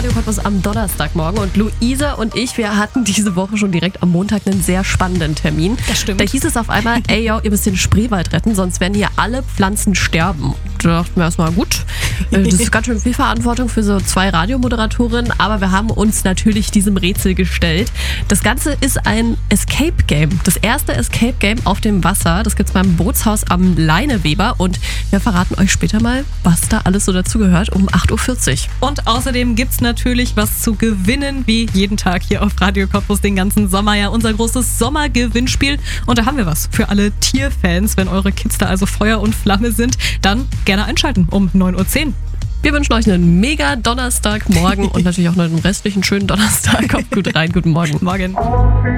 Radio Cottbus am Donnerstagmorgen und Luisa und ich, wir hatten diese Woche schon direkt am Montag einen sehr spannenden Termin. Das stimmt. Da hieß es auf einmal, ey, yo, ihr müsst den Spreewald retten, sonst werden hier alle Pflanzen sterben. Da dachten wir erstmal, gut, das ist ganz schön viel Verantwortung für so 2 Radiomoderatorinnen, aber wir haben uns natürlich diesem Rätsel gestellt. Das Ganze ist ein Escape Game. Das erste Escape Game auf dem Wasser. Das gibt's beim Bootshaus am Leineweber und wir verraten euch später mal, was da alles so dazugehört um 8.40 Uhr. Und außerdem gibt's natürlich was zu gewinnen, wie jeden Tag hier auf Radio Cottbus den ganzen Sommer. Ja, unser großes Sommergewinnspiel. Und da haben wir was für alle Tierfans. Wenn eure Kids da also Feuer und Flamme sind, dann gerne einschalten um 9.10 Uhr. Wir wünschen euch einen mega Donnerstagmorgen und natürlich auch noch einen restlichen schönen Donnerstag. Kommt gut rein, guten Morgen. Morgen.